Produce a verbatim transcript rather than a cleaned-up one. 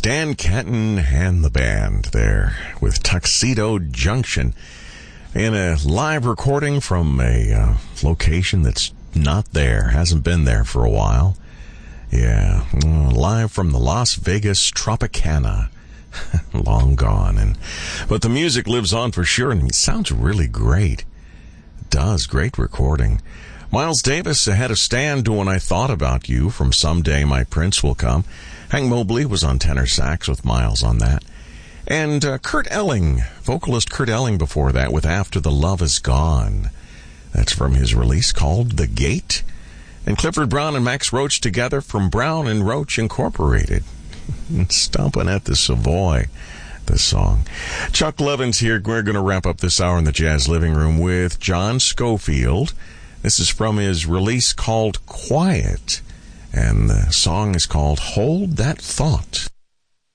Dan Kenton and the band there with Tuxedo Junction in a live recording from a uh, location that's not there, hasn't been there for a while. Yeah, live from the Las Vegas Tropicana. Long gone. and But the music lives on for sure, and it sounds really great. It does. Great recording. Miles Davis had a stand to When I Thought About You from Someday My Prince Will Come. Hank Mobley was on tenor sax with Miles on that. And uh, Kurt Elling, vocalist Kurt Elling before that with After the Love Is Gone. That's from his release called The Gate. And Clifford Brown and Max Roach together from Brown and Roach Incorporated. Stomping at the Savoy, the song. Chuck Levin's here. We're going to wrap up this hour in the Jazz Living Room with John Scofield. This is from his release called Quiet. And the song is called Hold That Thought.